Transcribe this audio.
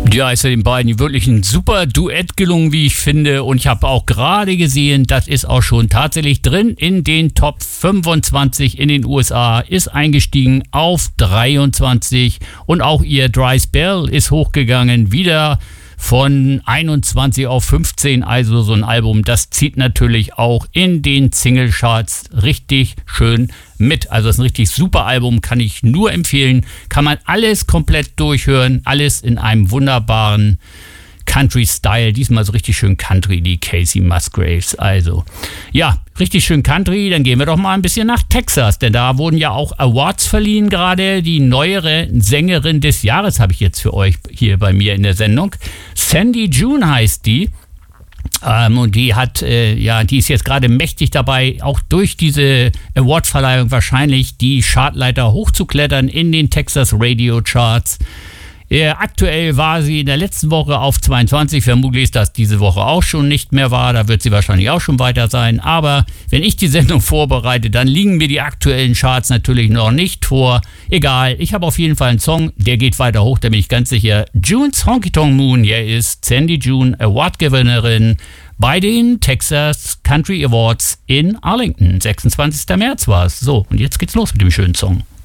Ja, ist ja den beiden wirklich ein super Duett gelungen, wie ich finde. Und ich habe auch gerade gesehen, das ist auch schon tatsächlich drin in den Top 25 in den USA, ist eingestiegen auf 23 und auch ihr Dry Spell ist hochgegangen, wieder von 21 auf 15, also so ein Album, das zieht natürlich auch in den Singlecharts richtig schön mit. Also das ist ein richtig super Album, kann ich nur empfehlen. Kann man alles komplett durchhören, alles in einem wunderbaren Country-Style. Diesmal so richtig schön Country, die Casey Musgraves. Also ja, richtig schön Country. Dann gehen wir doch mal ein bisschen nach Texas, denn da wurden ja auch Awards verliehen gerade. Die neuere Sängerin des Jahres habe ich jetzt für euch hier bei mir in der Sendung. Sandy June heißt die. Und die hat, die ist jetzt gerade mächtig dabei, auch durch diese Awardverleihung wahrscheinlich die Chartleiter hochzuklettern in den Texas Radio Charts. Aktuell war sie in der letzten Woche auf 22, vermutlich ist das diese Woche auch schon nicht mehr wahr, da wird sie wahrscheinlich auch schon weiter sein, aber wenn ich die Sendung vorbereite, dann liegen mir die aktuellen Charts natürlich noch nicht vor. Egal, ich habe auf jeden Fall einen Song, der geht weiter hoch, da bin ich ganz sicher. June's Honky Tonk Moon, hier ist Sandy June, Award-Gewinnerin bei den Texas Country Awards in Arlington. 26. März war es. So, und jetzt geht's los mit dem schönen Song.